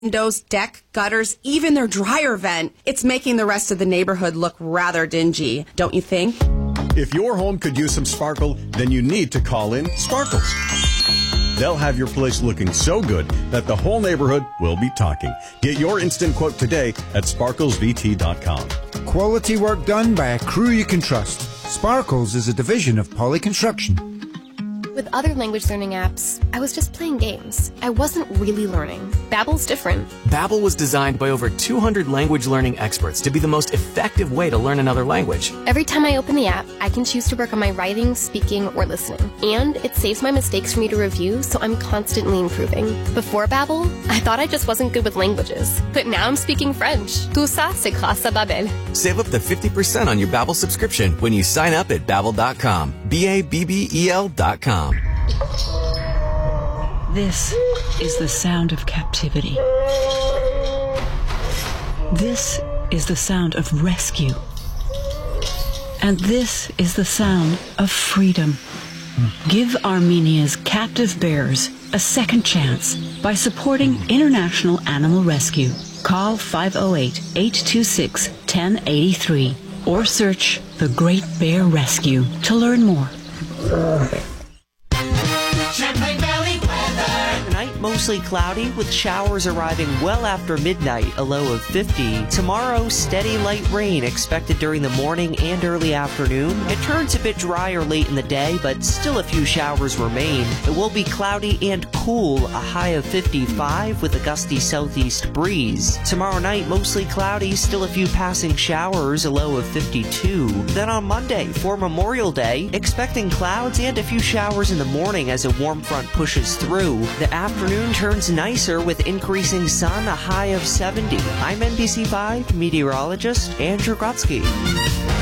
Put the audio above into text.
windows, deck, gutters, even their dryer vent. It's making the rest of the neighborhood look rather dingy, don't you think? If your home could use some sparkle, then you need to call in Sparkles. They'll have your place looking so good that the whole neighborhood will be talking. Get your instant quote today at sparklesvt.com. Quality work done by a crew you can trust. Sparkles is a division of Poly Construction. With other language learning apps, I was just playing games. I wasn't really learning. Babbel's different. Babbel was designed by over 200 language learning experts to be the most effective way to learn another language. Every time I open the app, I can choose to work on my writing, speaking, or listening. And it saves my mistakes for me to review, so I'm constantly improving. Before Babbel, I thought I just wasn't good with languages. But now I'm speaking French. Tout ça, c'est grâce à Babbel. Save up to 50% on your Babbel subscription when you sign up at Babbel.com. Babbel.com. This is the sound of captivity. This is the sound of rescue. And this is the sound of freedom. Give Armenia's captive bears a second chance by supporting International Animal Rescue. Call 508-826-1083 or search The Great Bear Rescue to learn more. Champlain Valley weather. Tonight, mostly cloudy with showers arriving well after midnight, a low of 50. Tomorrow, steady light rain expected during the morning and early afternoon. It turns a bit drier late in the day, but still a few showers remain. It will be cloudy and cool, a high of 55 with a gusty southeast breeze. Tomorrow night, mostly cloudy, still a few passing showers, a low of 52. Then on Monday, for Memorial Day, expecting clouds and a few showers in the morning as a warm front pushes through. The afternoon turns nicer with increasing sun, a high of 70. I'm NBC5 meteorologist Andrew Grotsky.